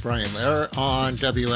Brian Lehrer on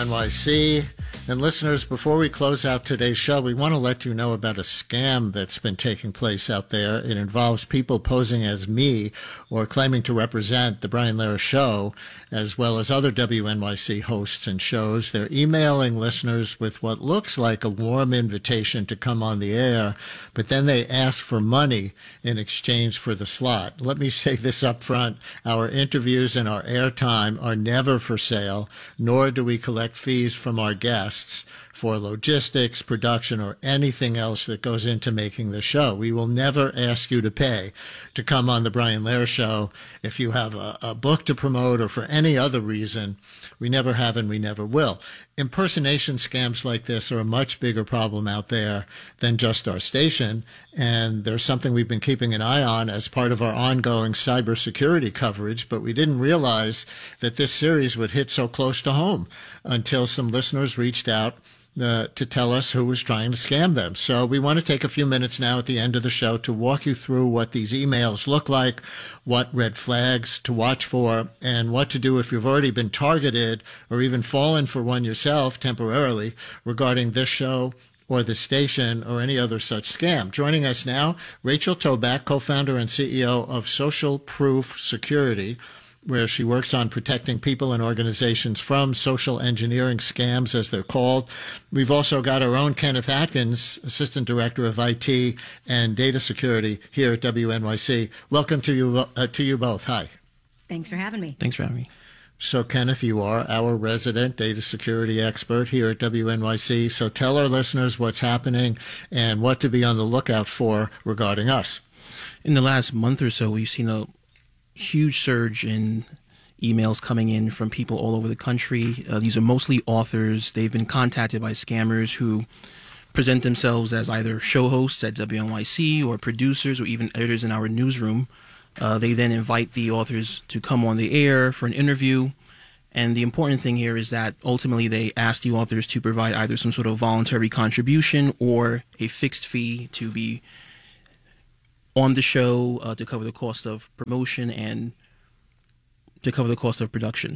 WNYC. And listeners, before we close out today's show, we want to let you know about a scam that's been taking place out there. It involves people posing as me or claiming to represent the Brian Lehrer Show, as well as other WNYC hosts and shows. They're emailing listeners with what looks like a warm invitation to come on the air, but then they ask for money in exchange for the slot. Let me say this up front. Our interviews and our airtime are never for sale, nor do we collect fees from our guests for logistics, production, or anything else that goes into making the show. We will never ask you to pay to come on the Brian Lehrer Show if you have a book to promote or for any other reason. We never have and we never will. Impersonation scams like this are a much bigger problem out there than just our station, and there's something we've been keeping an eye on as part of our ongoing cybersecurity coverage, but we didn't realize that this series would hit so close to home until some listeners reached out to tell us who was trying to scam them. So we want to take a few minutes now at the end of the show to walk you through what these emails look like, what red flags to watch for, and what to do if you've already been targeted or even fallen for one yourself temporarily regarding this show or the station or any other such scam. Joining us now, Rachel Toback, co-founder and CEO of Social Proof Security, where she works on protecting people and organizations from social engineering scams, as they're called. We've also got our own Kenneth Atkins, Assistant Director of IT and Data Security here at WNYC. Welcome to you both. Hi. Thanks for having me. Thanks for having me. So, Kenneth, you are our resident data security expert here at WNYC. So tell our listeners what's happening and what to be on the lookout for regarding us. In the last month or so, we've seen a huge surge in emails coming in from people all over the country. These are mostly authors. They've been contacted by scammers who present themselves as either show hosts at WNYC or producers or even editors in our newsroom. They then invite the authors to come on the air for an interview. And the important thing here is that ultimately they ask the authors to provide either some sort of voluntary contribution or a fixed fee to be on the show to cover the cost of promotion and to cover the cost of production.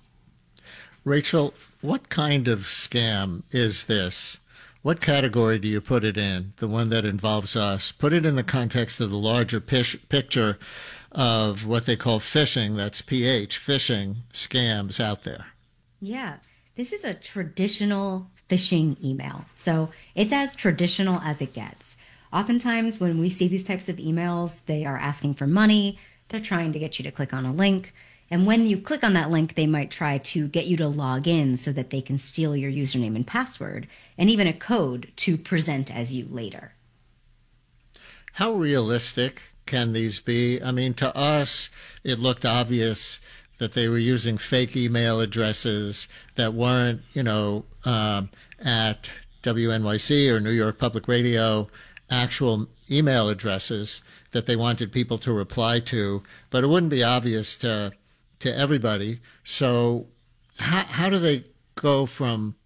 Rachel, what kind of scam is this? What category do you put it in, the one that involves us? Put it in the context of the larger picture of what they call phishing, that's PH, phishing scams out there. Yeah, this is a traditional phishing email. So it's as traditional as it gets. Oftentimes when we see these types of emails, they are asking for money. They're trying to get you to click on a link. And when you click on that link, they might try to get you to log in so that they can steal your username and password and even a code to present as you later. How realistic can these be? I mean, to us, it looked obvious that they were using fake email addresses that weren't, at WNYC or New York Public Radio, actual email addresses that they wanted people to reply to, but it wouldn't be obvious to everybody. So how do they go from,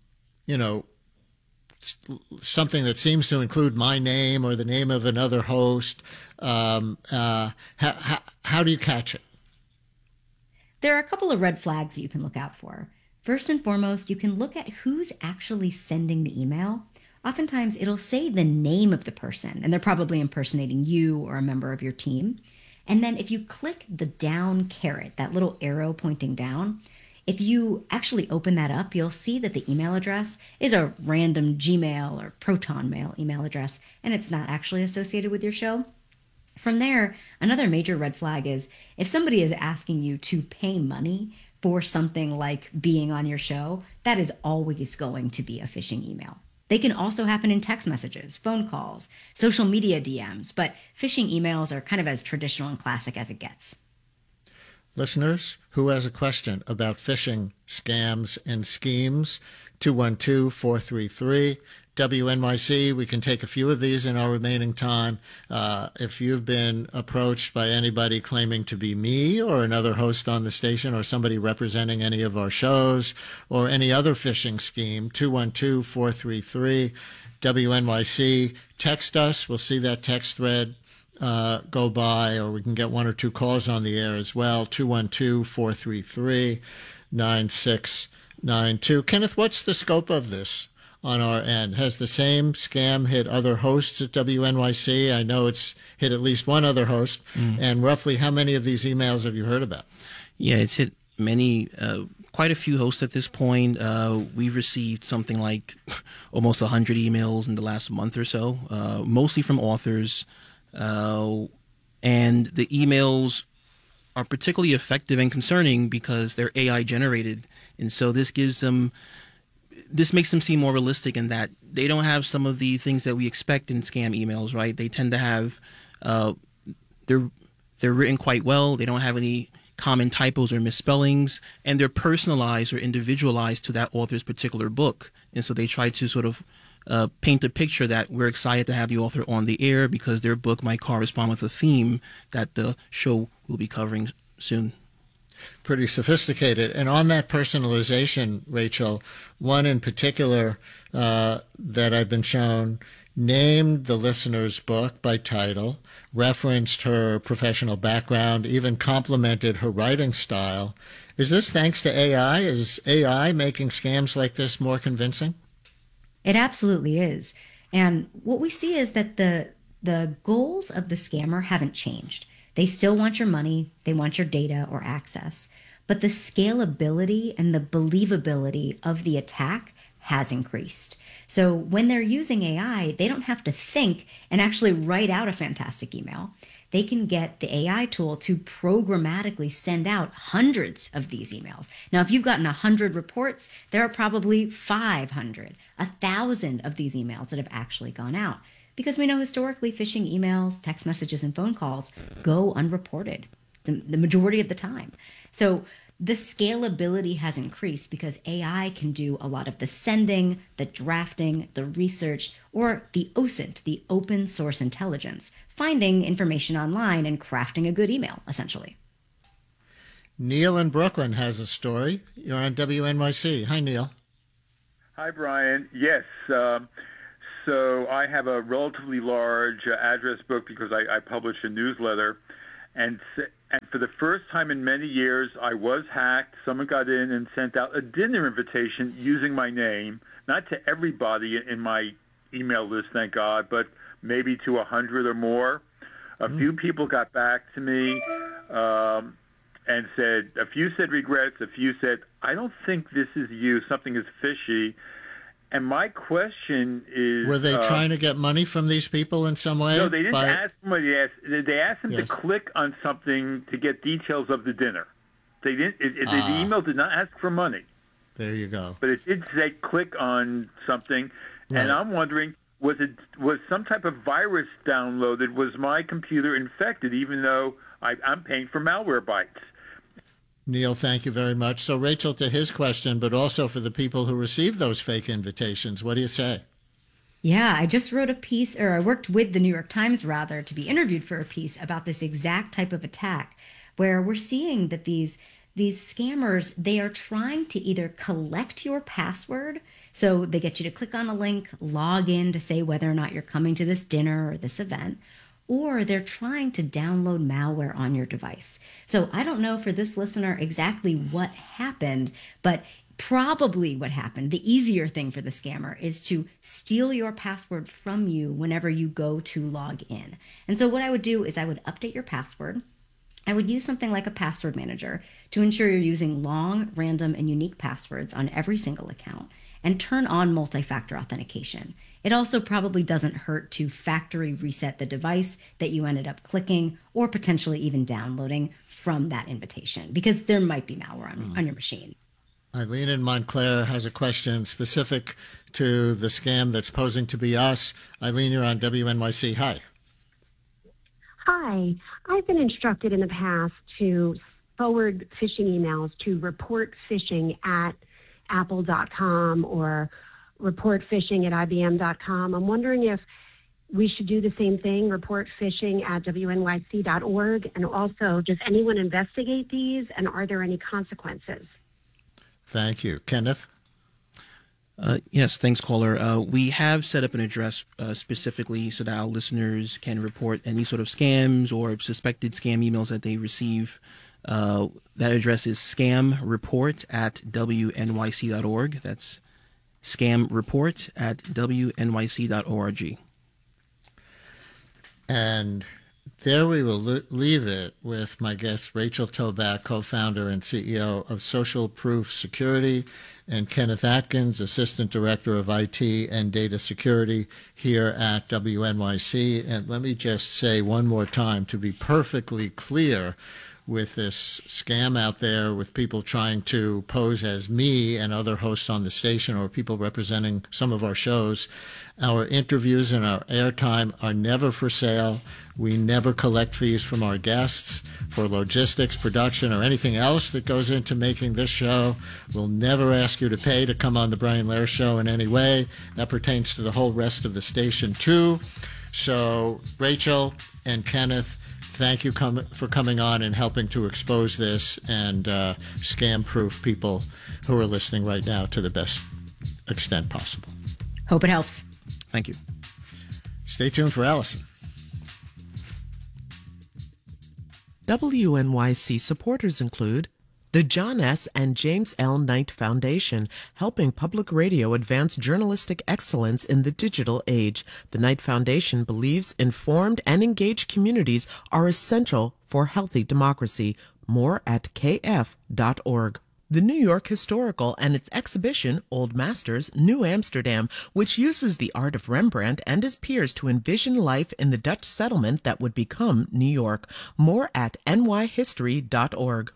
something that seems to include my name or the name of another host? How do you catch it? There are a couple of red flags that you can look out for. First and foremost, you can look at who's actually sending the email. Oftentimes, it'll say the name of the person, and they're probably impersonating you or a member of your team. And then if you click the down caret, that little arrow pointing down, if you actually open that up, you'll see that the email address is a random Gmail or Proton Mail email address, and it's not actually associated with your show. From there, another major red flag is if somebody is asking you to pay money for something like being on your show, that is always going to be a phishing email. They can also happen in text messages, phone calls, social media DMs, but phishing emails are kind of as traditional and classic as it gets. Listeners, who has a question about phishing scams and schemes, 212-433 WNYC. We can take a few of these in our remaining time. If you've been approached by anybody claiming to be me or another host on the station or somebody representing any of our shows or any other phishing scheme, 212-433 WNYC. Text us. We'll see that text thread go by, or we can get one or two calls on the air as well. 212-433-9692. Kenneth, what's the scope of this on our end? Has the same scam hit other hosts at WNYC? I know it's hit at least one other host. And roughly how many of these emails have you heard about? Yeah, it's hit many, quite a few hosts at this point. We've received something like almost 100 emails in the last month or so, mostly from authors. And the emails are particularly effective and concerning because they're AI generated. And so this makes them seem more realistic in that they don't have some of the things that we expect in scam emails, right? They tend to have, they're written quite well. They don't have any common typos or misspellings, and they're personalized or individualized to that author's particular book. And so they try to sort of paint a picture that we're excited to have the author on the air because their book might correspond with a theme that the show will be covering soon. Pretty sophisticated. And on that personalization, Rachel, one in particular that I've been shown named the listener's book by title, referenced her professional background, even complimented her writing style. Is this thanks to AI? Is AI making scams like this more convincing? It absolutely is. And what we see is that the goals of the scammer haven't changed. They still want your money, they want your data or access, but the scalability and the believability of the attack has increased. So when they're using AI, they don't have to think and actually write out a fantastic email. They can get the AI tool to programmatically send out hundreds of these emails. Now, if you've gotten 100 reports, there are probably 500, 1,000 of these emails that have actually gone out. Because we know historically phishing emails, text messages, and phone calls go unreported the majority of the time. So the scalability has increased because AI can do a lot of the sending, the drafting, the research, or the OSINT, the open source intelligence, finding information online and crafting a good email, essentially. Neil in Brooklyn has a story. You're on WNYC. Hi, Neil. Hi, Brian. Yes. So I have a relatively large address book because I publish a newsletter. And for the first time in many years, I was hacked. Someone got in and sent out a dinner invitation using my name, not to everybody in my email list, thank God, but maybe to 100 or more. A few people got back to me and said, a few said regrets, a few said, I don't think this is you, something is fishy. And my question is... Were they trying to get money from these people in some way? No, they didn't ask somebody. They asked them to click on something to get details of the dinner. They didn't. The email did not ask for money. There you go. But it did say click on something. Right. And I'm wondering, was some type of virus downloaded? Was my computer infected, even though I'm paying for malware bytes? Neil, thank you very much. So, Rachel, to his question, but also for the people who received those fake invitations, what do you say? Yeah, I just wrote a piece, or I worked with the New York Times, rather, to be interviewed for a piece about this exact type of attack, where we're seeing that these scammers, they are trying to either collect your password, so they get you to click on a link, log in to say whether or not you're coming to this dinner or this event, or they're trying to download malware on your device. So I don't know for this listener exactly what happened, but probably what happened, the easier thing for the scammer is to steal your password from you whenever you go to log in. And so what I would do is I would update your password. I would use something like a password manager to ensure you're using long, random, and unique passwords on every single account, and turn on multi-factor authentication. It also probably doesn't hurt to factory reset the device that you ended up clicking or potentially even downloading from that invitation, because there might be malware on your machine. Eileen in Montclair has a question specific to the scam that's posing to be us. Eileen, you're on WNYC. Hi. Hi. I've been instructed in the past to forward phishing emails to report phishing at apple.com or report phishing at ibm.com. I'm wondering if we should do the same thing, report phishing at wnyc.org. And also, does anyone investigate these, and are there any consequences? Thank you. Kenneth? Yes, thanks, caller. We have set up an address specifically so that our listeners can report any sort of scams or suspected scam emails that they receive. That address is scamreport@wnyc.org. That's scamreport@wnyc.org. And there we will leave it with my guest, Rachel Toback, co-founder and CEO of Social Proof Security, and Kenneth Atkins, Assistant Director of IT and Data Security here at WNYC. And let me just say one more time, to be perfectly clear, with this scam out there with people trying to pose as me and other hosts on the station or people representing some of our shows, our interviews and our airtime are never for sale. We never collect fees from our guests for logistics, production, or anything else that goes into making this show. We'll never ask you to pay to come on the Brian Lehrer Show in any way. That pertains to the whole rest of the station, too. So, Rachel and Kenneth, thank you for coming on and helping to expose this and scam-proof people who are listening right now to the best extent possible. Hope it helps. Thank you. Stay tuned for Allison. WNYC supporters include the John S. and James L. Knight Foundation, helping public radio advance journalistic excellence in the digital age. The Knight Foundation believes informed and engaged communities are essential for healthy democracy. More at kf.org. The New York Historical and its exhibition, Old Masters, New Amsterdam, which uses the art of Rembrandt and his peers to envision life in the Dutch settlement that would become New York. More at nyhistory.org.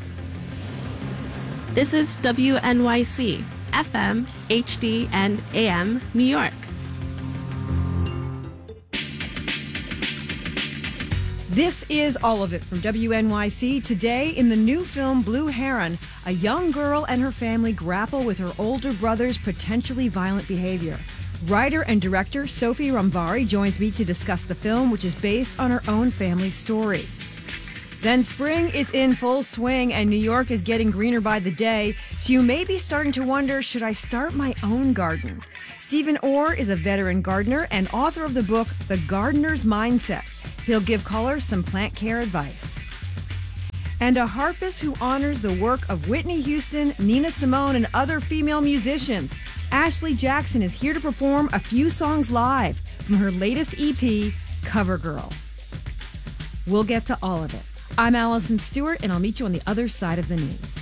This is WNYC, FM, HD, and AM, New York. This is all of it from WNYC. Today, in the new film Blue Heron, a young girl and her family grapple with her older brother's potentially violent behavior. Writer and director Sophie Ramvari joins me to discuss the film, which is based on her own family's story. Then spring is in full swing and New York is getting greener by the day, so you may be starting to wonder, should I start my own garden? Stephen Orr is a veteran gardener and author of the book The Gardener's Mindset. He'll give callers some plant care advice. And a harpist who honors the work of Whitney Houston, Nina Simone, and other female musicians. Ashley Jackson is here to perform a few songs live from her latest EP, Cover Girl. We'll get to all of it. I'm Allison Stewart, and I'll meet you on the other side of the news.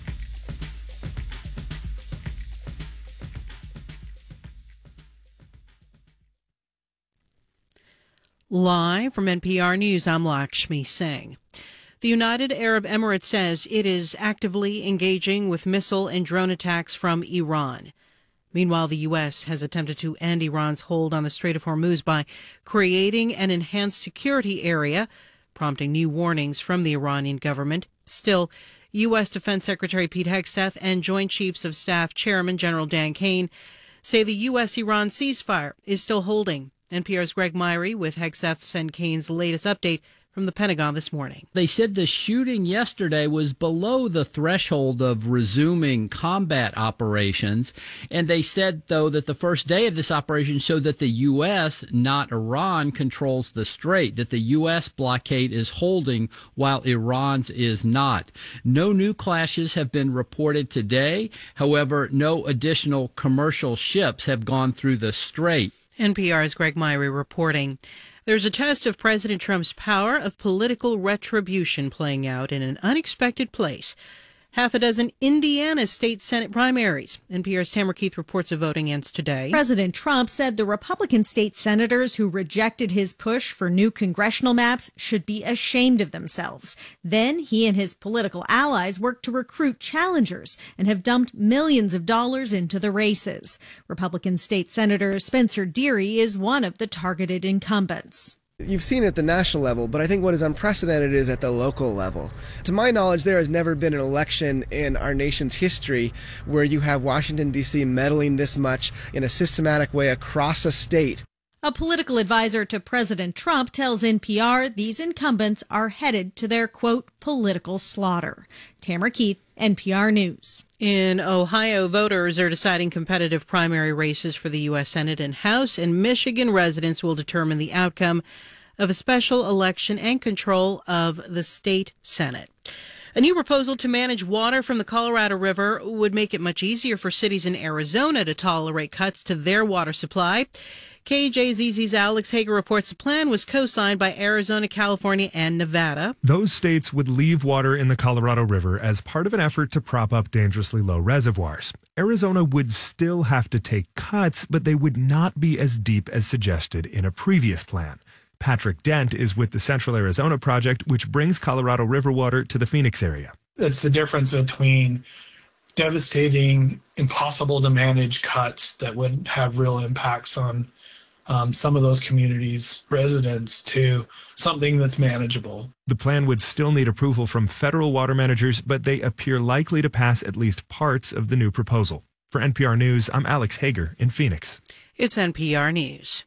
Live from NPR News, I'm Lakshmi Singh. The United Arab Emirates says it is actively engaging with missile and drone attacks from Iran. Meanwhile, the U.S. has attempted to end Iran's hold on the Strait of Hormuz by creating an enhanced security area, prompting new warnings from the Iranian government. Still, U.S. Defense Secretary Pete Hegseth and Joint Chiefs of Staff Chairman General Dan Kane say the U.S.-Iran ceasefire is still holding. NPR's Greg Myrie with Hegseth's and Kane's latest update from the Pentagon this morning. They said the shooting yesterday was below the threshold of resuming combat operations. And they said, though, that the first day of this operation showed that the U.S., not Iran, controls the strait, that the U.S. blockade is holding while Iran's is not. No new clashes have been reported today. However, no additional commercial ships have gone through the strait. NPR's Greg Myrie reporting. There's a test of President Trump's power of political retribution playing out in an unexpected place. Half a dozen Indiana state Senate primaries. NPR's Tamara Keith reports the voting ends today. President Trump said the Republican state senators who rejected his push for new congressional maps should be ashamed of themselves. Then he and his political allies worked to recruit challengers and have dumped millions of dollars into the races. Republican state Senator Spencer Deery is one of the targeted incumbents. You've seen it at the national level, but I think what is unprecedented is at the local level. To my knowledge, there has never been an election in our nation's history where you have Washington, D.C. meddling this much in a systematic way across a state. A political advisor to President Trump tells NPR these incumbents are headed to their, quote, political slaughter. Tamara Keith, NPR News. In Ohio, voters are deciding competitive primary races for the U.S. Senate and House, and Michigan residents will determine the outcome of a special election and control of the state Senate. A new proposal to manage water from the Colorado River would make it much easier for cities in Arizona to tolerate cuts to their water supply. KJZZ's Alex Hager reports the plan was co-signed by Arizona, California, and Nevada. Those states would leave water in the Colorado River as part of an effort to prop up dangerously low reservoirs. Arizona would still have to take cuts, but they would not be as deep as suggested in a previous plan. Patrick Dent is with the Central Arizona Project, which brings Colorado River water to the Phoenix area. It's the difference between devastating, impossible to manage cuts that would have real impacts on some of those communities' residents to something that's manageable. The plan would still need approval from federal water managers, but they appear likely to pass at least parts of the new proposal. For NPR News, I'm Alex Hager in Phoenix. It's NPR News.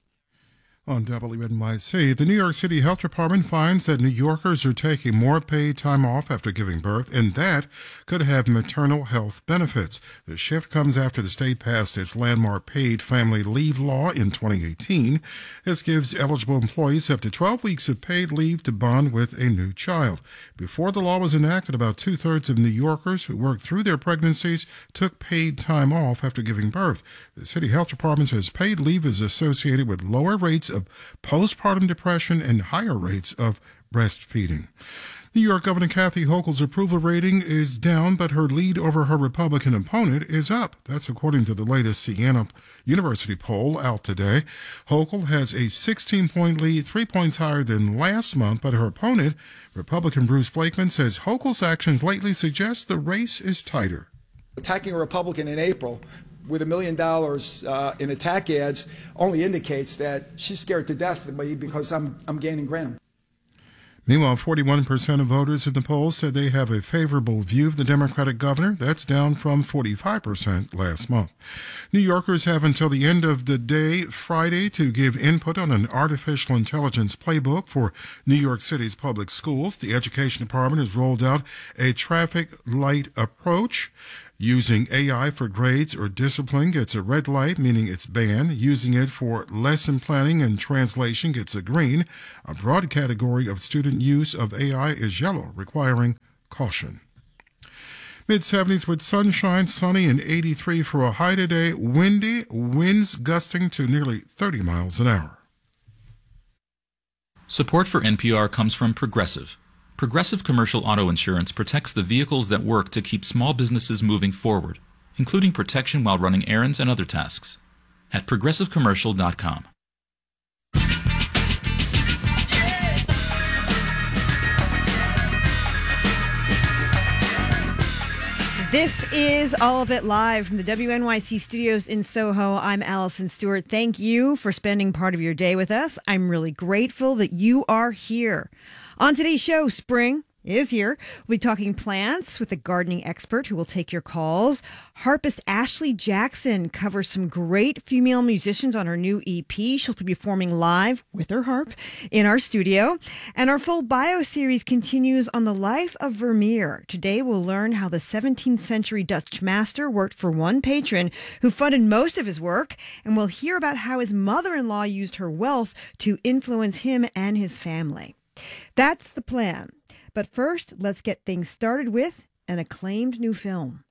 On WNYC, the New York City Health Department finds that New Yorkers are taking more paid time off after giving birth, and that could have maternal health benefits. The shift comes after the state passed its landmark paid family leave law in 2018. This gives eligible employees up to 12 weeks of paid leave to bond with a new child. Before the law was enacted, about two-thirds of New Yorkers who worked through their pregnancies took paid time off after giving birth. The City Health Department says paid leave is associated with lower rates of postpartum depression and higher rates of breastfeeding. New York Governor Kathy Hochul's approval rating is down, but her lead over her Republican opponent is up. That's according to the latest Siena University poll out today. Hochul has a 16-point lead, 3 points higher than last month, but her opponent, Republican Bruce Blakeman, says Hochul's actions lately suggest the race is tighter. Attacking a Republican in April with $1 million in attack ads only indicates that she's scared to death of me because I'm gaining ground. Meanwhile, 41% of voters in the polls said they have a favorable view of the Democratic governor. That's down from 45% last month. New Yorkers have until the end of the day Friday to give input on an artificial intelligence playbook for New York City's public schools. The Education Department has rolled out a traffic light approach. Using AI for grades or discipline gets a red light, meaning it's banned. Using it for lesson planning and translation gets a green. A broad category of student use of AI is yellow, requiring caution. Mid-70s with sunshine, sunny, and 83 for a high today. Windy, winds gusting to nearly 30 miles an hour. Support for NPR comes from Progressive. Progressive Commercial Auto Insurance protects the vehicles that work to keep small businesses moving forward, including protection while running errands and other tasks. At progressivecommercial.com. This is All of It live from the WNYC studios in Soho. I'm Allison Stewart. Thank you for spending part of your day with us. I'm really grateful that you are here. On today's show, spring is here. We'll be talking plants with a gardening expert who will take your calls. Harpist Ashley Jackson covers some great female musicians on her new EP. She'll be performing live with her harp in our studio. And our full bio series continues on the life of Vermeer. Today we'll learn how the 17th century Dutch master worked for one patron who funded most of his work. And we'll hear about how his mother-in-law used her wealth to influence him and his family. That's the plan. But first, let's get things started with an acclaimed new film.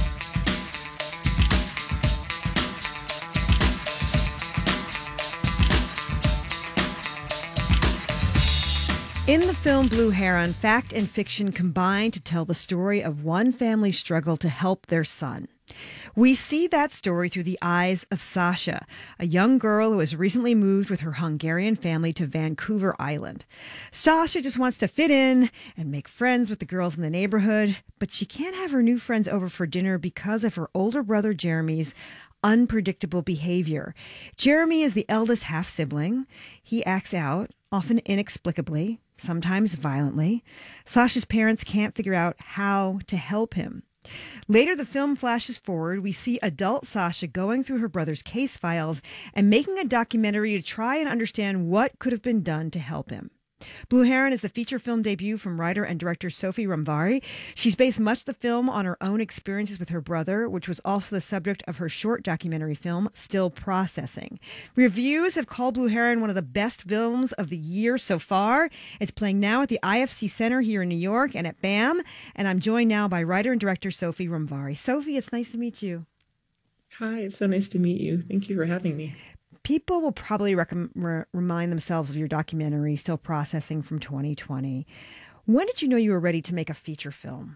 In the film Blue Heron, fact and fiction combine to tell the story of one family's struggle to help their son. We see that story through the eyes of Sasha, a young girl who has recently moved with her Hungarian family to Vancouver Island. Sasha just wants to fit in and make friends with the girls in the neighborhood, but she can't have her new friends over for dinner because of her older brother Jeremy's unpredictable behavior. Jeremy is the eldest half-sibling. He acts out, often inexplicably, sometimes violently. Sasha's parents can't figure out how to help him. Later, the film flashes forward. We see adult Sasha going through her brother's case files and making a documentary to try and understand what could have been done to help him. Blue Heron is the feature film debut from writer and director Sophie Ramvari. She's based much of the film on her own experiences with her brother, which was also the subject of her short documentary film, Still Processing. Reviews have called Blue Heron one of the best films of the year so far. It's playing now at the IFC Center here in New York and at BAM. And I'm joined now by writer and director Sophie Ramvari. Sophie, it's nice to meet you. Hi, it's so nice to meet you. Thank you for having me. People will probably remind themselves of your documentary, Still Processing, from 2020. When did you know you were ready to make a feature film?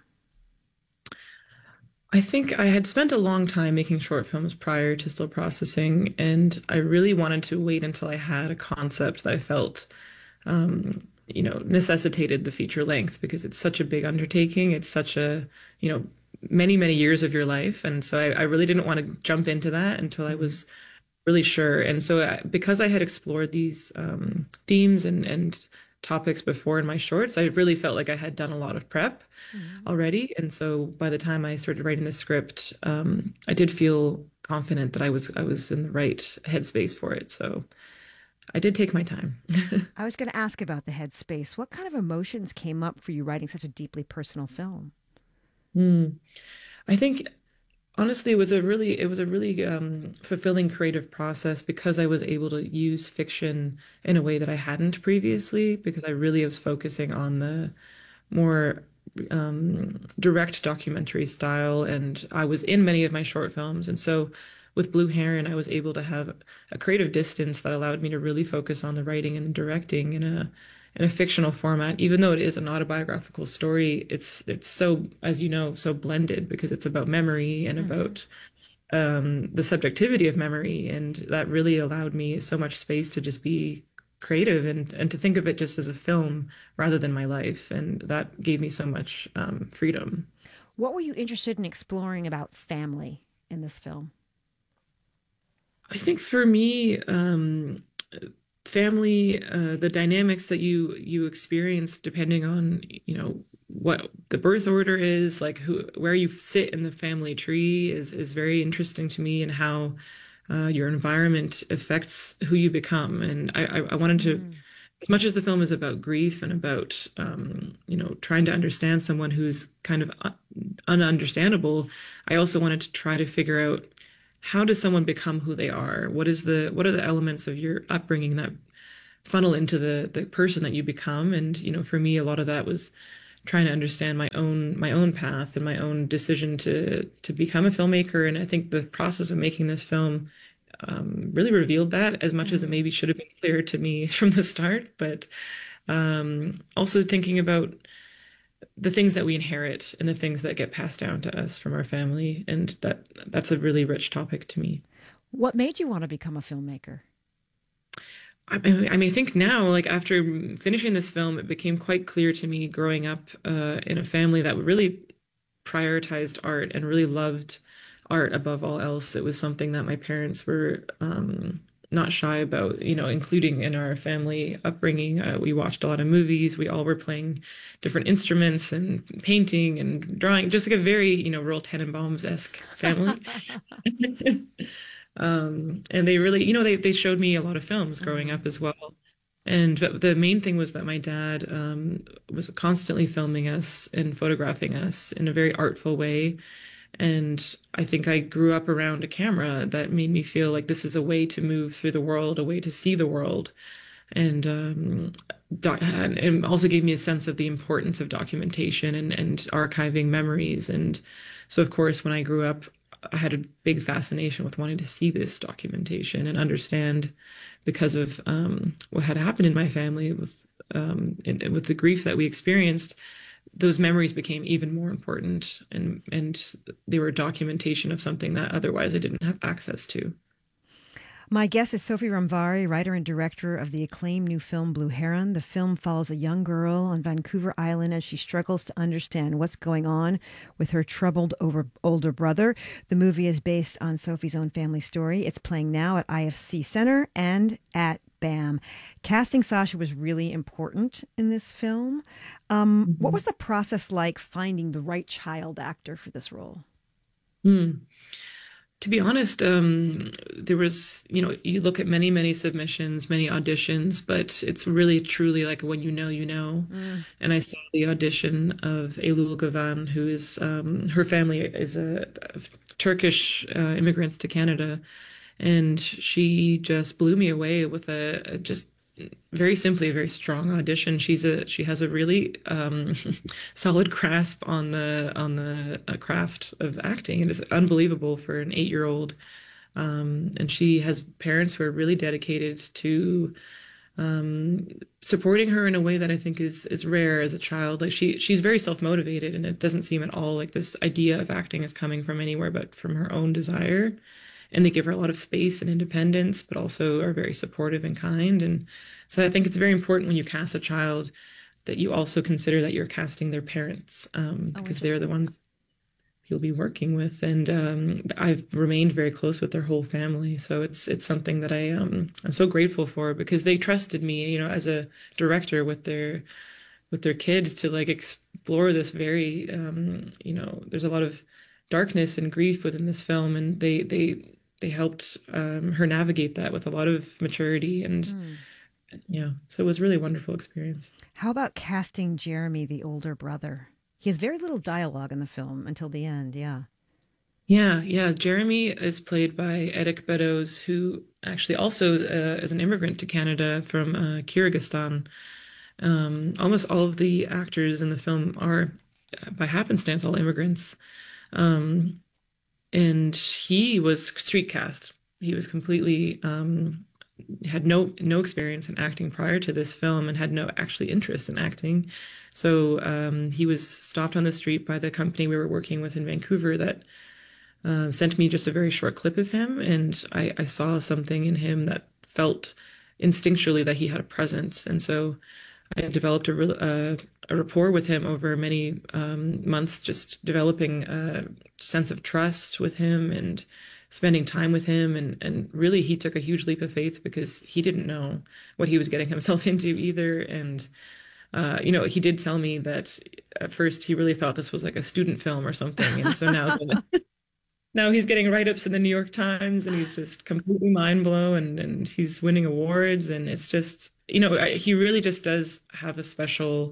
I think I had spent a long time making short films prior to Still Processing, and I really wanted to wait until I had a concept that I felt, necessitated the feature length, because it's such a big undertaking. It's such a, many, many years of your life. And so I really didn't want to jump into that until I was really sure. And so because I had explored these themes and topics before in my shorts, I really felt like I had done a lot of prep already. And so by the time I started writing the script, I did feel confident that I was in the right headspace for it. So I did take my time. I was going to ask about the headspace. What kind of emotions came up for you writing such a deeply personal film? I think honestly, it was a really fulfilling creative process, because I was able to use fiction in a way that I hadn't previously, because I really was focusing on the more direct documentary style, and I was in many of my short films. And so with Blue Heron, I was able to have a creative distance that allowed me to really focus on the writing and the directing in a fictional format. Even though it is an autobiographical story, it's so, as you know, so blended, because it's about memory and about the subjectivity of memory. And that really allowed me so much space to just be creative and to think of it just as a film rather than my life. And that gave me so much freedom. What were you interested in exploring about family in this film? I think for me, family, the dynamics that you experience depending on, what the birth order is, like where you sit in the family tree is very interesting to me, and how your environment affects who you become. And I wanted to, as much as the film is about grief and about, trying to understand someone who's kind of ununderstandable, I also wanted to try to figure out, how does someone become who they are? What are the elements of your upbringing that funnel into the person that you become? And, for me, a lot of that was trying to understand my own path and my own decision to become a filmmaker. And I think the process of making this film really revealed that, as much as it maybe should have been clear to me from the start. But also thinking about the things that we inherit and the things that get passed down to us from our family. And that's a really rich topic to me. What made you want to become a filmmaker? I think now, like after finishing this film, it became quite clear to me, growing up in a family that really prioritized art and really loved art above all else. It was something that my parents were not shy about, including in our family upbringing. We watched a lot of movies. We all were playing different instruments and painting and drawing, just like a very, Royal Tenenbaums-esque family. And they really, they showed me a lot of films growing up as well. But the main thing was that my dad was constantly filming us and photographing us in a very artful way. And I think I grew up around a camera that made me feel like this is a way to move through the world, a way to see the world. And also gave me a sense of the importance of documentation and archiving memories. And so, of course, when I grew up, I had a big fascination with wanting to see this documentation and understand, because of what had happened in my family with the grief that we experienced. Those memories became even more important, and they were documentation of something that otherwise I didn't have access to. My guest is Sophie Ramvari, writer and director of the acclaimed new film Blue Heron. The film follows a young girl on Vancouver Island as she struggles to understand what's going on with her troubled older brother. The movie is based on Sophie's own family story. It's playing now at IFC Center and at BAM. Casting Sasha was really important in this film. What was the process like finding the right child actor for this role? To be honest, there was, you look at many submissions, many auditions, but it's really truly like when you know, you know. And I saw the audition of Eylül Gavan, who is, her family is a Turkish immigrants to Canada. And she just blew me away with a just very simply a very strong audition. She has a really solid grasp on the craft of acting. It is unbelievable for an 8-year-old, and she has parents who are really dedicated to supporting her in a way that I think is rare as a child. Like she's very self-motivated, and it doesn't seem at all like this idea of acting is coming from anywhere but from her own desire. And they give her a lot of space and independence, but also are very supportive and kind. And so I think it's very important when you cast a child that you also consider that you're casting their parents, because they're the ones you'll be working with. And I've remained very close with their whole family. So it's something that I'm so grateful for, because they trusted me, as a director with their kids to like explore this very, there's a lot of darkness and grief within this film, and they helped her navigate that with a lot of maturity, and so it was a really wonderful experience. How about casting Jeremy, the older brother? He has very little dialogue in the film until the end. Yeah. Jeremy is played by Erik Beddoes, who actually also is an immigrant to Canada from Kyrgyzstan. Almost all of the actors in the film are, by happenstance, all immigrants. And he was street cast. He was completely had no experience in acting prior to this film, and had no actually interest in acting. So he was stopped on the street by the company we were working with in Vancouver that sent me just a very short clip of him, and I saw something in him that felt instinctually that he had a presence, and so I developed a rapport with him over many months, just developing a sense of trust with him and spending time with him. And really, he took a huge leap of faith, because he didn't know what he was getting himself into either. And, he did tell me that at first he really thought this was like a student film or something. And so now he's getting write-ups in the New York Times, and he's just completely mind blown, and he's winning awards. And it's just, he really just does have a special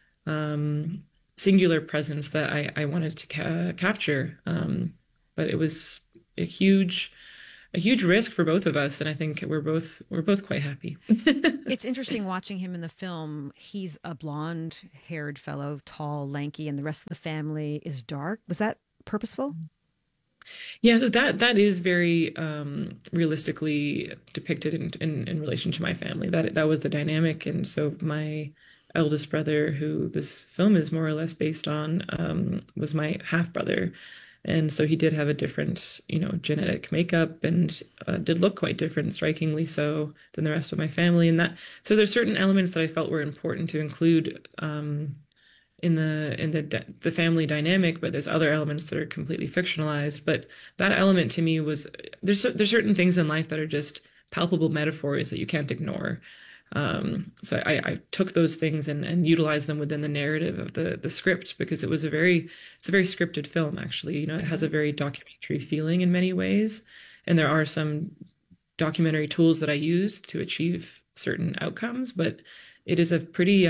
singular presence that I wanted to capture. But it was a huge risk for both of us, and I think we're both quite happy. It's interesting watching him in the film. He's a blonde-haired fellow, tall, lanky, and the rest of the family is dark. Was that purposeful? Yeah, so that is very realistically depicted in relation to my family. That was the dynamic, and so my eldest brother, who this film is more or less based on, was my half brother, and so he did have a different, genetic makeup, and did look quite different, strikingly so, than the rest of my family. And so there's certain elements that I felt were important to include in the family dynamic, but there's other elements that are completely fictionalized. But that element to me was there's certain things in life that are just palpable metaphors that you can't ignore. So I took those things and utilized them within the narrative of the script, because it's a very scripted film, actually. It has a very documentary feeling in many ways, and there are some documentary tools that I used to achieve certain outcomes, but it is a pretty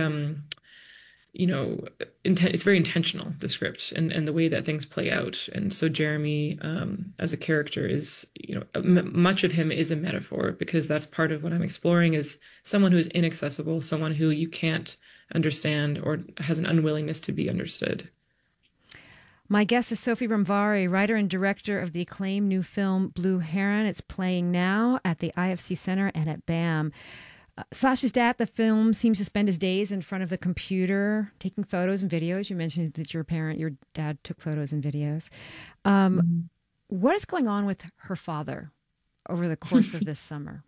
it's very intentional, the script and the way that things play out. And so Jeremy, as a character, is, much of him is a metaphor, because that's part of what I'm exploring, is someone who is inaccessible, someone who you can't understand or has an unwillingness to be understood. My guest is Sophie Ramvari, writer and director of the acclaimed new film Blue Heron. It's playing now at the IFC Center and at BAM. Sacha's dad, the film, seems to spend his days in front of the computer taking photos and videos. You mentioned that your dad took photos and videos. What is going on with her father over the course of this summer?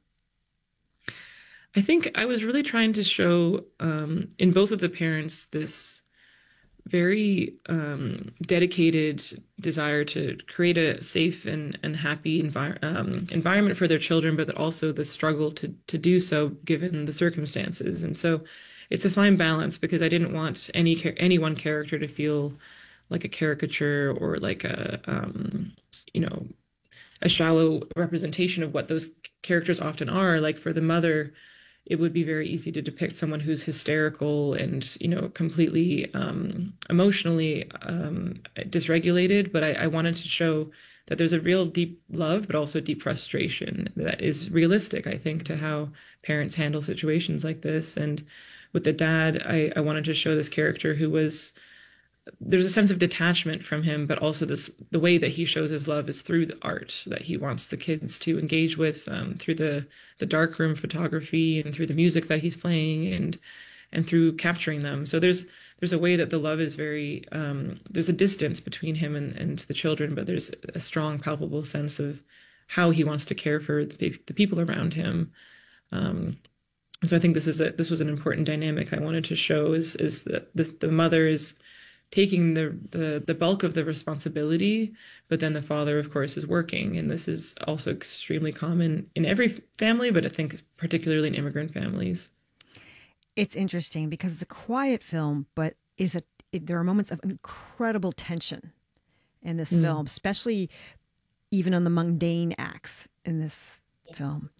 I think I was really trying to show in both of the parents this very dedicated desire to create a safe and happy environment for their children, but also the struggle to do so given the circumstances. And so it's a fine balance, because I didn't want any one character to feel like a caricature or like a a shallow representation of what those characters often are. Like for the mother, it would be very easy to depict someone who's hysterical and, completely emotionally dysregulated. But I wanted to show that there's a real deep love, but also deep frustration that is realistic, I think, to how parents handle situations like this. And with the dad, I wanted to show this character who there's a sense of detachment from him, but also the way that he shows his love is through the art that he wants the kids to engage with, through the darkroom photography and through the music that he's playing and through capturing them. So there's a way that the love is very, there's a distance between him and the children, but there's a strong, palpable sense of how he wants to care for the people around him. And so I think this was an important dynamic I wanted to show is that the mother is taking the bulk of the responsibility, but then the father, of course, is working. And this is also extremely common in every family, but I think particularly in immigrant families. It's interesting because it's a quiet film, but there are moments of incredible tension in this film, especially even on the mundane acts in this film.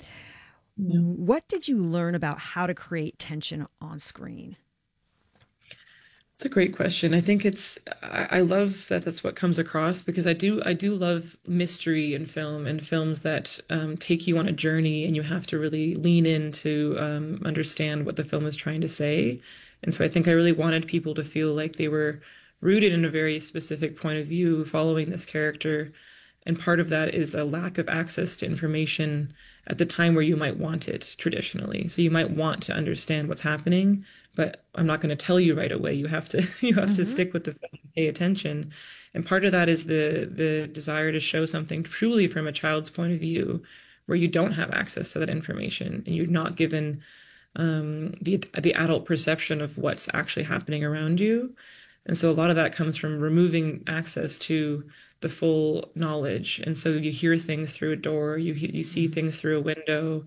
What did you learn about how to create tension on screen? It's a great question. I think I love that that's what comes across, because I do love mystery in film and films that take you on a journey and you have to really lean in to understand what the film is trying to say. And so I think I really wanted people to feel like they were rooted in a very specific point of view following this character. And part of that is a lack of access to information at the time where you might want it traditionally. So you might want to understand what's happening, but I'm not going to tell you right away. You have to to stick with the film and pay attention. And part of that is the desire to show something truly from a child's point of view, where you don't have access to that information and you're not given the adult perception of what's actually happening around you. And so a lot of that comes from removing access to the full knowledge. And so you hear things through a door, you see things through a window,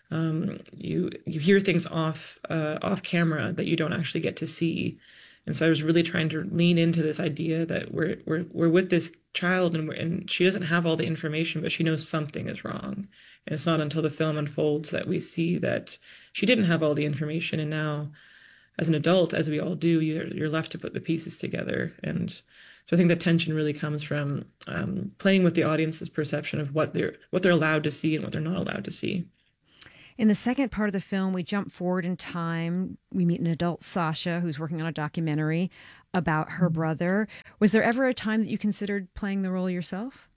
you hear things off camera that you don't actually get to see. And so I was really trying to lean into this idea that we're with this child and she doesn't have all the information, but she knows something is wrong. And it's not until the film unfolds that we see that she didn't have all the information. And now, as an adult, as we all do, you're left to put the pieces together. And so I think the tension really comes from playing with the audience's perception of what they're allowed to see and what they're not allowed to see. In the second part of the film, we jump forward in time. We meet an adult Sasha who's working on a documentary about her brother. Was there ever a time that you considered playing the role yourself?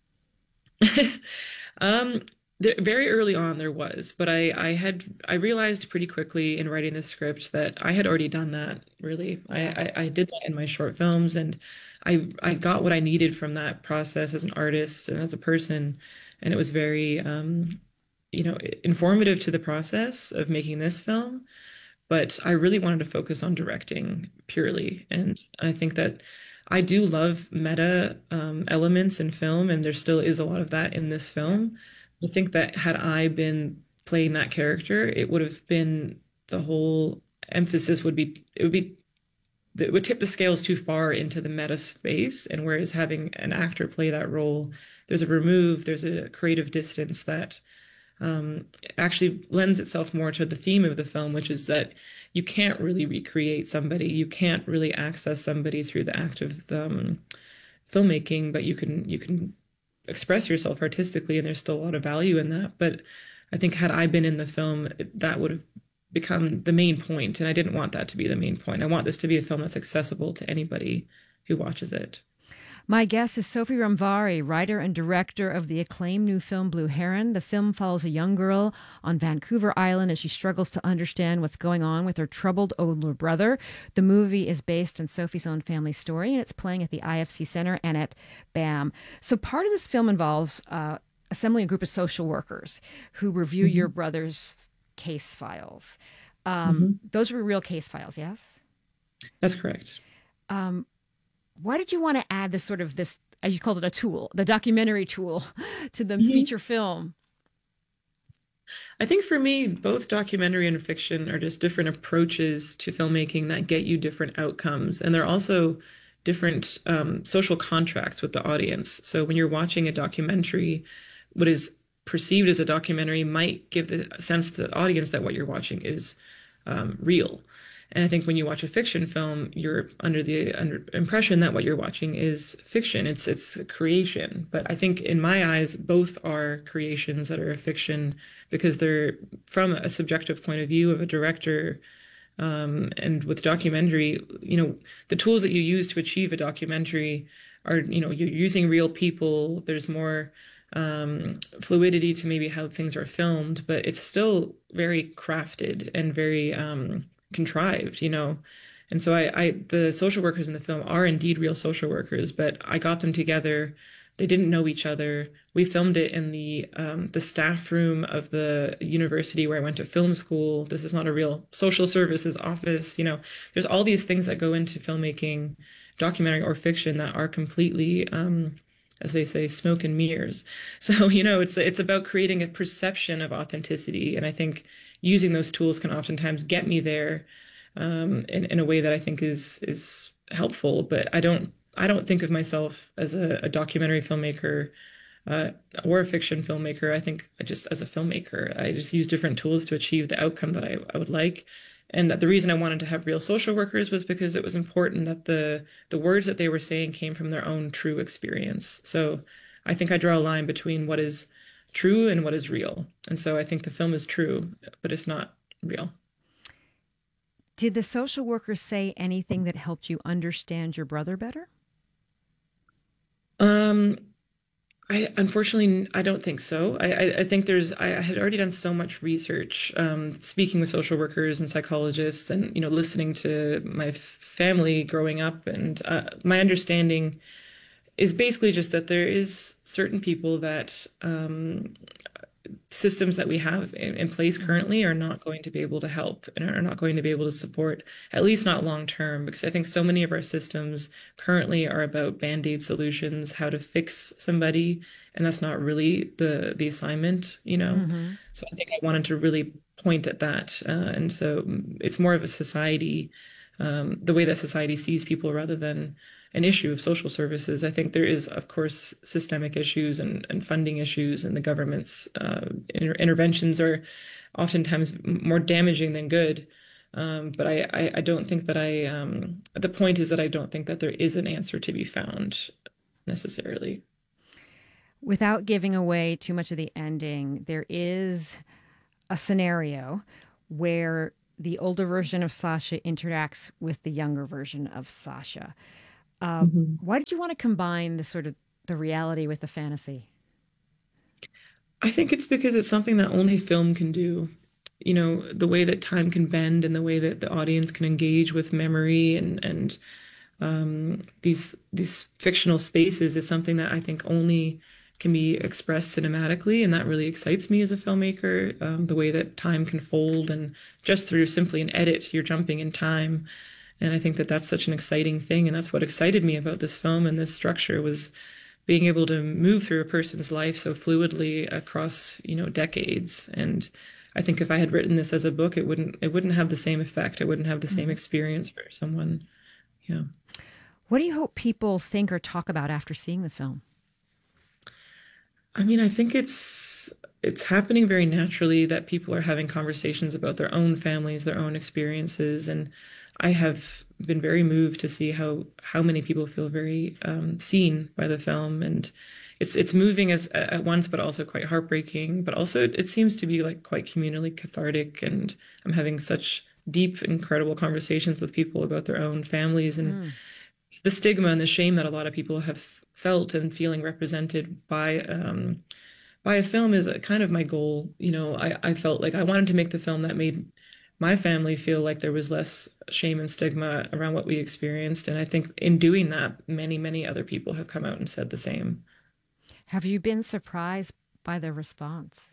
Very early on there was, but I realized pretty quickly in writing the script that I had already done that, really. I did that in my short films, and I got what I needed from that process as an artist and as a person. And it was very, informative to the process of making this film. But I really wanted to focus on directing purely. And I think that I do love meta elements in film, and there still is a lot of that in this film. I think that had I been playing that character, it would have been, the whole emphasis would tip the scales too far into the meta space. And whereas having an actor play that role, there's a creative distance that actually lends itself more to the theme of the film, which is that you can't really recreate somebody. You can't really access somebody through the act of filmmaking, but you can express yourself artistically, and there's still a lot of value in that. But I think had I been in the film, that would have become the main point, and I didn't want that to be the main point. I want this to be a film that's accessible to anybody who watches it. My guest is Sophie Ramvari, writer and director of the acclaimed new film Blue Heron. The film follows a young girl on Vancouver Island as she struggles to understand what's going on with her troubled older brother. The movie is based on Sophie's own family story, and it's playing at the IFC Center and at BAM. So part of this film involves assembling a group of social workers who review your brother's case files. Those were real case files, yes? That's correct. Why did you want to add this as you called it, a tool, the documentary tool, to the feature film? I think for me, both documentary and fiction are just different approaches to filmmaking that get you different outcomes. And they're also different social contracts with the audience. So when you're watching a documentary, what is perceived as a documentary might give the sense to the audience that what you're watching is real. And I think when you watch a fiction film, you're under the impression that what you're watching is fiction. It's a creation. But I think in my eyes, both are creations that are a fiction because they're from a subjective point of view of a director. And with documentary, the tools that you use to achieve a documentary are, you're using real people. There's more fluidity to maybe how things are filmed, but it's still very crafted and very contrived, And so the social workers in the film are indeed real social workers, but I got them together. They didn't know each other. We filmed it in the staff room of the university where I went to film school. This is not a real social services office. There's all these things that go into filmmaking, documentary or fiction, that are completely, as they say, smoke and mirrors. So, it's about creating a perception of authenticity. And I think using those tools can oftentimes get me there in a way that I think is helpful. But I don't think of myself as a documentary filmmaker or a fiction filmmaker. I think just as a filmmaker, I just use different tools to achieve the outcome that I would like. And the reason I wanted to have real social workers was because it was important that the words that they were saying came from their own true experience. So I think I draw a line between what is true and what is real. And so I think the film is true, but it's not real. Did the social worker say anything that helped you understand your brother better? Unfortunately, I don't think so. I think I had already done so much research, speaking with social workers and psychologists and, listening to my family growing up. And my understanding is basically just that there is certain people that systems that we have in place currently are not going to be able to help and are not going to be able to support, at least not long term, because I think so many of our systems currently are about band-aid solutions, how to fix somebody, and that's not really the assignment, Mm-hmm. So I think I wanted to really point at that. And so it's more of a society, the way that society sees people rather than an issue of social services. I think there is, of course, systemic issues and funding issues, and the government's interventions are oftentimes more damaging than good. But I don't think that the point is that I don't think that there is an answer to be found necessarily. Without giving away too much of the ending, there is a scenario where the older version of Sasha interacts with the younger version of Sasha. Why did you want to combine the reality with the fantasy? I think it's because it's something that only film can do. The way that time can bend and the way that the audience can engage with memory and these fictional spaces is something that I think only can be expressed cinematically, and that really excites me as a filmmaker. The way that time can fold, and just through simply an edit, you're jumping in time. And I think that that's such an exciting thing. And that's what excited me about this film and this structure, was being able to move through a person's life so fluidly across, decades. And I think if I had written this as a book, it wouldn't have the same effect. It wouldn't have the same experience for someone. Yeah. What do you hope people think or talk about after seeing the film? I mean, I think it's happening very naturally that people are having conversations about their own families, their own experiences. And I have been very moved to see how many people feel very seen by the film, and it's moving as at once, but also quite heartbreaking. But also it seems to be like quite communally cathartic, and I'm having such deep, incredible conversations with people about their own families and the stigma and the shame that a lot of people have felt and feeling represented by a film is kind of my goal. I felt like I wanted to make the film that made my family feel like there was less shame and stigma around what we experienced. And I think in doing that, many, many other people have come out and said the same. Have you been surprised by the response?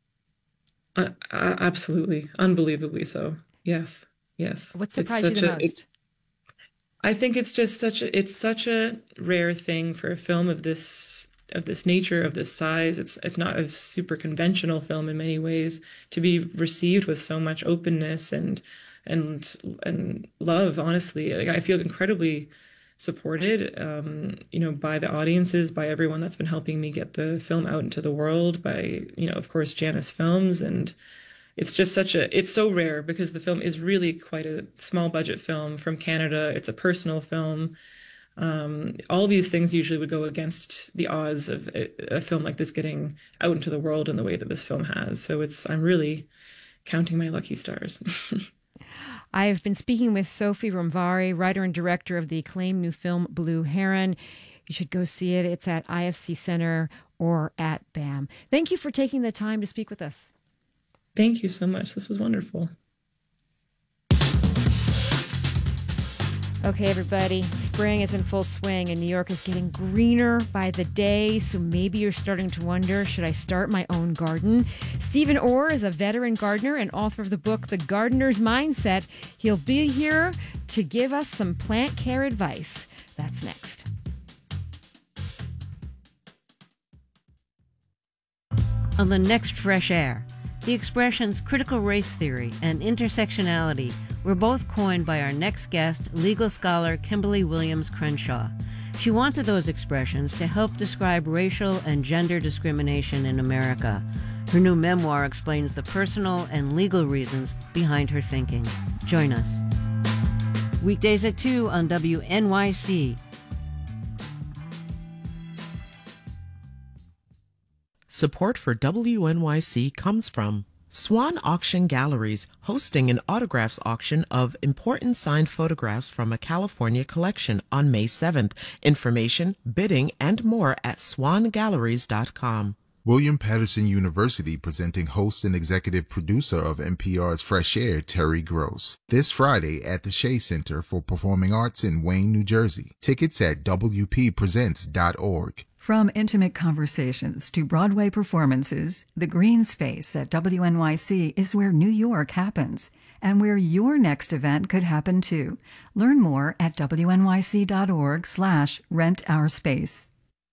Absolutely. Unbelievably so. Yes. What surprised you the most? I think it's just such a rare thing for a film of this nature, of this size. It's not a super conventional film in many ways, to be received with so much openness and love. Honestly, like, I feel incredibly supported, by the audiences, by everyone that's been helping me get the film out into the world, by, of course, Janus Films. And it's just it's so rare because the film is really quite a small budget film from Canada. It's a personal film. All these things usually would go against the odds of a film like this getting out into the world in the way that this film has. So I'm really counting my lucky stars. I've been speaking with Sophie Romvari, writer and director of the acclaimed new film Blue Heron. You should go see it. It's at IFC Center or at BAM. Thank you for taking the time to speak with us. Thank you so much. This was wonderful. Okay, everybody, spring is in full swing and New York is getting greener by the day, so maybe you're starting to wonder, should I start my own garden? Stephen Orr is a veteran gardener and author of the book, The Gardener's Mindset. He'll be here to give us some plant care advice. That's next. On the next Fresh Air, the expressions critical race theory and intersectionality were both coined by our next guest, legal scholar Kimberly Williams Crenshaw. She wanted those expressions to help describe racial and gender discrimination in America. Her new memoir explains the personal and legal reasons behind her thinking. Join us. Weekdays at 2 on WNYC. Support for WNYC comes from Swan Auction Galleries, hosting an autographs auction of important signed photographs from a California collection on May 7th. Information, bidding, and more at swangalleries.com. William Patterson University presenting host and executive producer of NPR's Fresh Air, Terry Gross. This Friday at the Shea Center for Performing Arts in Wayne, New Jersey. Tickets at WPPresents.org. From intimate conversations to Broadway performances, the green space at WNYC is where New York happens, and where your next event could happen too. Learn more at WNYC.org/rentourspace.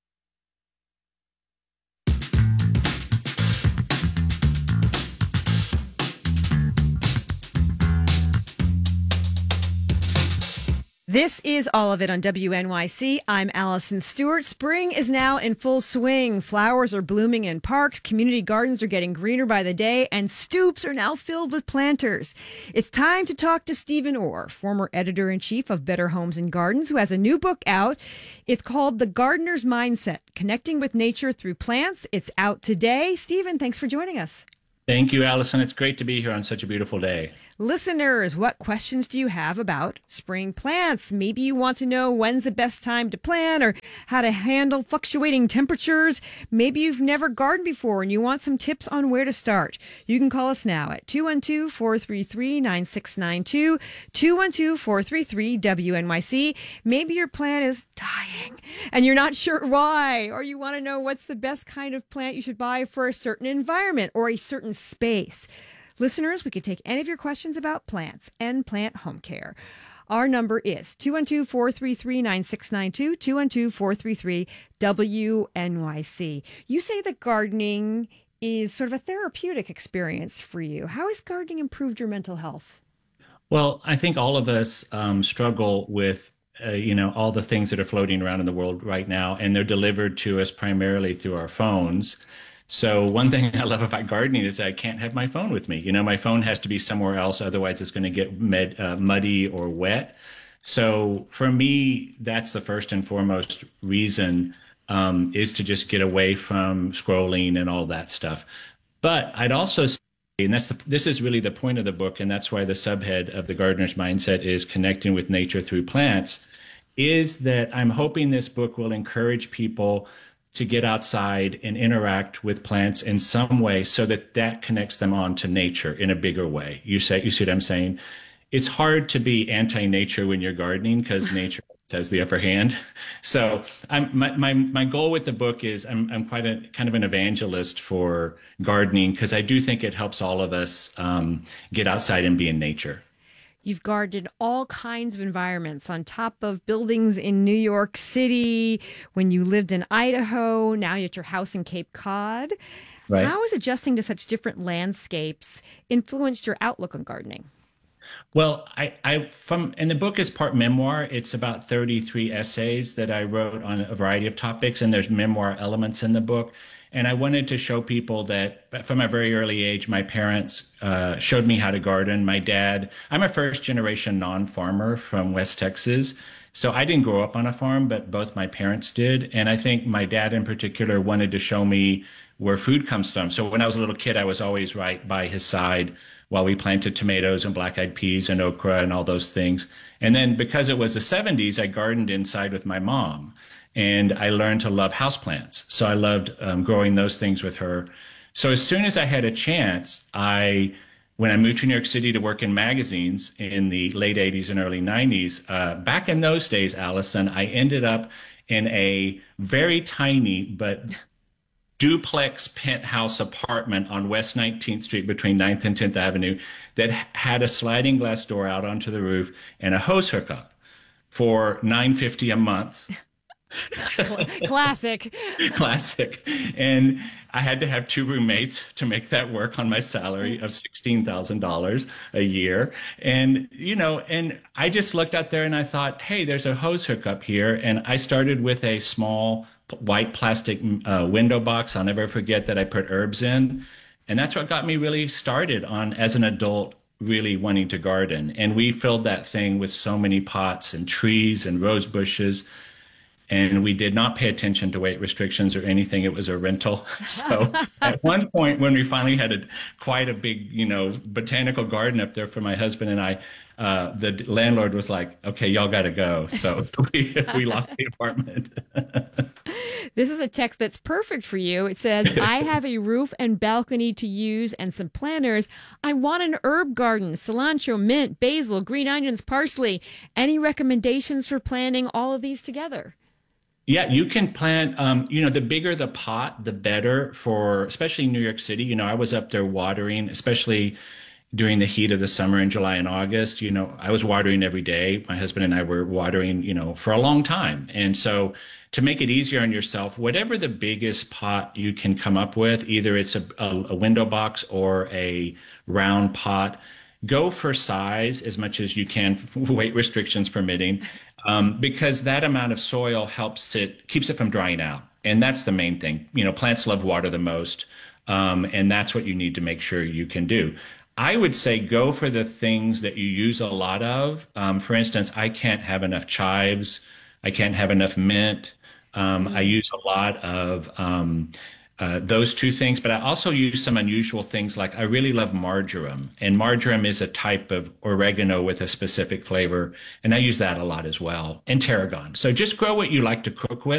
This is All of It on WNYC. I'm Allison Stewart. Spring is now in full swing. Flowers are blooming in parks, community gardens are getting greener by the day, and stoops are now filled with planters. It's time to talk to Stephen Orr, former editor-in-chief of Better Homes and Gardens, who has a new book out. It's called The Gardener's Mindset, Connecting with Nature Through Plants. It's out today. Stephen, thanks for joining us. Thank you, Allison. It's great to be here on such a beautiful day. Listeners, what questions do you have about spring plants? Maybe you want to know when's the best time to plant or how to handle fluctuating temperatures. Maybe you've never gardened before and you want some tips on where to start. You can call us now at 212-433-9692, 212-433-WNYC. Maybe your plant is dying and you're not sure why, or you want to know what's the best kind of plant you should buy for a certain environment or a certain space. Listeners, we could take any of your questions about plants and plant home care. Our number is 212-433-9692, 212-433-WNYC. You say that gardening is sort of a therapeutic experience for you. How has gardening improved your mental health? Well, I think all of us struggle with all the things that are floating around in the world right now, and they're delivered to us primarily through our phones. So one thing I love about gardening is I can't have my phone with me. My phone has to be somewhere else. Otherwise, it's going to get muddy or wet. So for me, that's the first and foremost reason is to just get away from scrolling and all that stuff. But I'd also say, and this is really the point of the book, and that's why the subhead of The Gardener's Mindset is Connecting with Nature Through Plants, is that I'm hoping this book will encourage people to get outside and interact with plants in some way so that connects them on to nature in a bigger way. You see what I'm saying? It's hard to be anti-nature when you're gardening because nature has the upper hand. So my goal with the book is I'm quite a kind of an evangelist for gardening because I do think it helps all of us get outside and be in nature. You've gardened all kinds of environments, on top of buildings in New York City, when you lived in Idaho, now you're at your house in Cape Cod. Right. How has adjusting to such different landscapes influenced your outlook on gardening? Well, and the book is part memoir. It's about 33 essays that I wrote on a variety of topics, and there's memoir elements in the book. And I wanted to show people that from a very early age, my parents showed me how to garden. My dad, I'm a first generation non-farmer from West Texas. So I didn't grow up on a farm, but both my parents did. And I think my dad in particular wanted to show me where food comes from. So when I was a little kid, I was always right by his side while we planted tomatoes and black-eyed peas and okra and all those things. And then because it was the 70s, I gardened inside with my mom. And I learned to love houseplants. So I loved growing those things with her. So as soon as I had a chance, when I moved to New York City to work in magazines in the late 80s and early 90s, back in those days, Allison, I ended up in a very tiny but duplex penthouse apartment on West 19th Street between 9th and 10th Avenue that had a sliding glass door out onto the roof and a hose hookup for $9.50 a month. Classic. And I had to have 2 roommates to make that work on my salary of $16,000 a year. And, and I just looked out there and I thought, hey, there's a hose hookup here. And I started with a small white plastic window box. I'll never forget that I put herbs in. And that's what got me really started on, as an adult, really wanting to garden. And we filled that thing with so many pots and trees and rose bushes. And we did not pay attention to weight restrictions or anything. It was a rental. So at one point when we finally had quite a big, botanical garden up there for my husband and I, the landlord was like, okay, y'all got to go. So we lost the apartment. This is a text that's perfect for you. It says, I have a roof and balcony to use and some planters. I want an herb garden, cilantro, mint, basil, green onions, parsley. Any recommendations for planting all of these together? Yeah, you can plant, the bigger the pot, the better for, especially New York City. I was up there watering, especially during the heat of the summer in July and August. I was watering every day. My husband and I were watering, for a long time. And so to make it easier on yourself, whatever the biggest pot you can come up with, either it's a window box or a round pot, go for size as much as you can, weight restrictions permitting. Because that amount of soil keeps it from drying out. And that's the main thing. Plants love water the most. And that's what you need to make sure you can do. I would say go for the things that you use a lot of. For instance, I can't have enough chives. I can't have enough mint. I use a lot of those 2 things, but I also use some unusual things, like I really love marjoram, and marjoram is a type of oregano with a specific flavor, and I use that a lot as well, and tarragon. So just grow what you like to cook with.